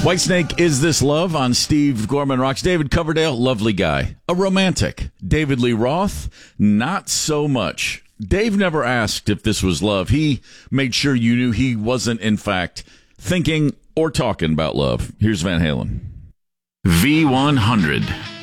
Whitesnake, Is This Love on Steve Gorman Rocks. David Coverdale, lovely guy. A romantic. David Lee Roth, not so much. Dave never asked if this was love. He made sure you knew he wasn't, in fact, thinking or talking about love. Here's Van Halen. V100.